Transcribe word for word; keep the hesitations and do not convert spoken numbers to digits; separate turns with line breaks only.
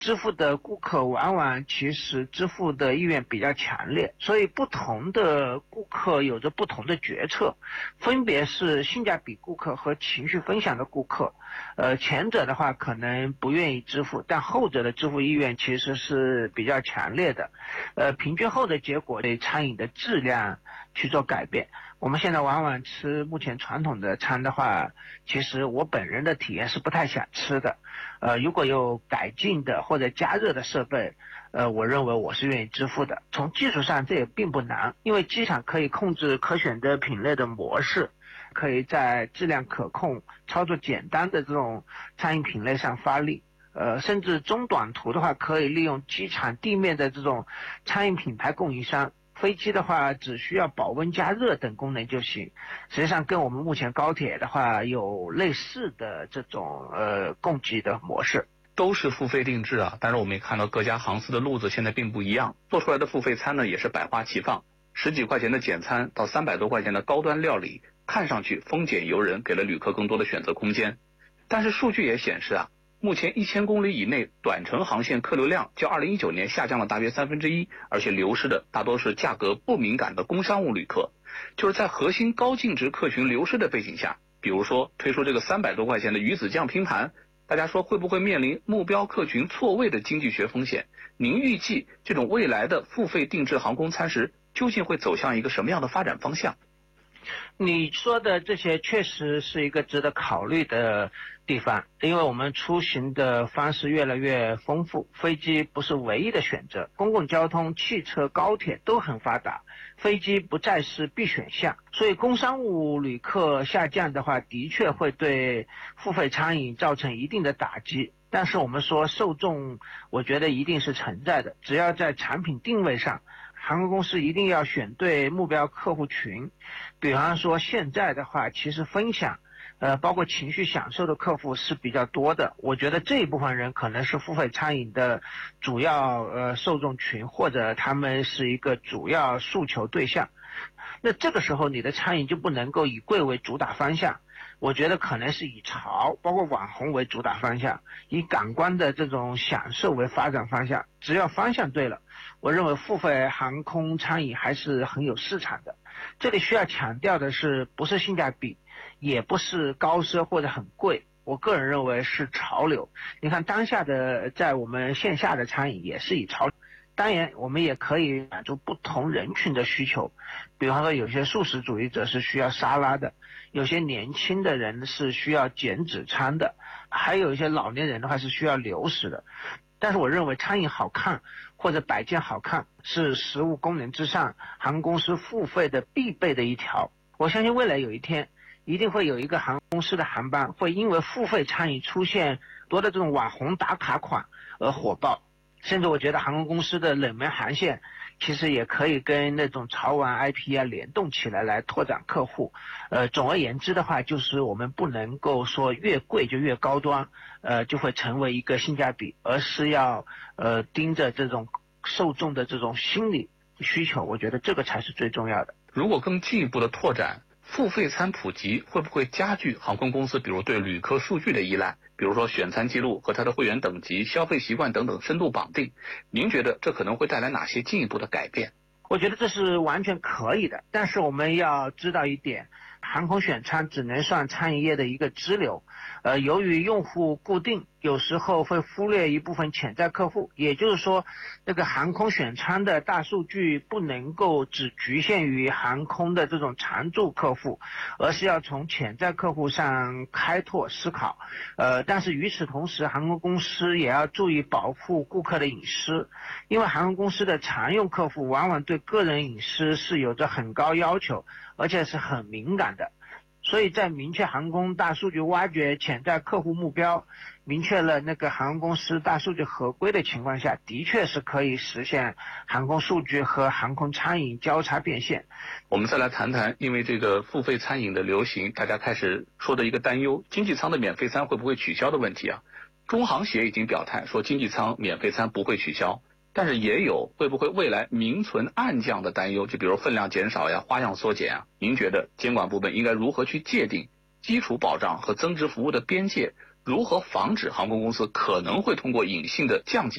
支付的顾客往往其实支付的意愿比较强烈，所以不同的顾客有着不同的决策，分别是性价比顾客和情绪分享的顾客。呃，前者的话可能不愿意支付，但后者的支付意愿其实是比较强烈的。呃，平均后的结果对餐饮的质量去做改变。我们现在往往吃目前传统的餐的话，其实我本人的体验是不太想吃的。呃，如果有改进的或者加热的设备，呃，我认为我是愿意支付的。从技术上这也并不难，因为机场可以控制可选择品类的模式，可以在质量可控、操作简单的这种餐饮品类上发力。呃，甚至中短途的话，可以利用机场地面的这种餐饮品牌供应商。飞机的话只需要保温加热等功能就行，实际上跟我们目前高铁的话有类似的这种呃供给的模式。
都是付费定制啊，但是我们也看到各家航司的路子现在并不一样，做出来的付费餐呢也是百花齐放，十几块钱的简餐到三百多块钱的高端料理，看上去丰俭由人，给了旅客更多的选择空间。但是数据也显示啊，目前一千公里以内短程航线客流量较二零一九年下降了大约三分之一，而且流失的大多是价格不敏感的工商务旅客。就是在核心高净值客群流失的背景下，比如说推出这个三百多块钱的鱼子酱拼盘，大家说会不会面临目标客群错位的经济学风险？您预计这种未来的付费定制航空餐食究竟会走向一个什么样的发展方向？
你说的这些确实是一个值得考虑的地方，因为我们出行的方式越来越丰富，飞机不是唯一的选择，公共交通、汽车、高铁都很发达，飞机不再是必选项，所以工商务旅客下降的话，的确会对付费餐饮造成一定的打击。但是我们说受众，我觉得一定是存在的，只要在产品定位上，航空公司一定要选对目标客户群。比方说现在的话，其实分享呃，包括情绪享受的客户是比较多的，我觉得这一部分人可能是付费餐饮的主要呃受众群，或者他们是一个主要诉求对象。那这个时候你的餐饮就不能够以贵为主打方向，我觉得可能是以潮包括网红为主打方向，以感官的这种享受为发展方向。只要方向对了，我认为付费航空餐饮还是很有市场的。这里需要强调的是，不是性价比，也不是高奢或者很贵，我个人认为是潮流。你看当下的在我们线下的餐饮也是以潮流，当然我们也可以满足不同人群的需求，比方说有些素食主义者是需要沙拉的，有些年轻的人是需要减脂餐的，还有一些老年人的话是需要流食的。但是我认为餐饮好看或者摆件好看是食物功能之上航空公司付费的必备的一条。我相信未来有一天一定会有一个航空公司的航班会因为付费餐饮出现多的这种网红打卡款而火爆，甚至我觉得航空公司的冷门航线其实也可以跟那种潮玩 I P 啊联动起来来拓展客户。呃，总而言之的话，就是我们不能够说越贵就越高端，呃，就会成为一个性价比，而是要呃盯着这种受众的这种心理需求，我觉得这个才是最重要的。
如果更进一步的拓展，付费餐普及会不会加剧航空公司比如对旅客数据的依赖，比如说选餐记录和他的会员等级、消费习惯等等深度绑定？您觉得这可能会带来哪些进一步的改变？
我觉得这是完全可以的，但是我们要知道一点，航空选餐只能算餐饮业的一个支流，呃，由于用户固定，有时候会忽略一部分潜在客户，也就是说，这个航空选餐的大数据不能够只局限于航空的这种常驻客户，而是要从潜在客户上开拓思考。呃，但是与此同时，航空公司也要注意保护顾客的隐私，因为航空公司的常用客户往往对个人隐私是有着很高要求，而且是很敏感的。所以在明确航空大数据挖掘潜在客户目标，明确了那个航空公司大数据合规的情况下，的确是可以实现航空数据和航空餐饮交叉变现。
我们再来谈谈，因为这个付费餐饮的流行，大家开始说的一个担忧，经济舱的免费餐会不会取消的问题啊。中航协已经表态说经济舱免费餐不会取消，但是也有会不会未来名存暗降的担忧，就比如分量减少呀、花样缩减啊。您觉得监管部门应该如何去界定基础保障和增值服务的边界， 如何防止航空公司可能会通过隐性的降级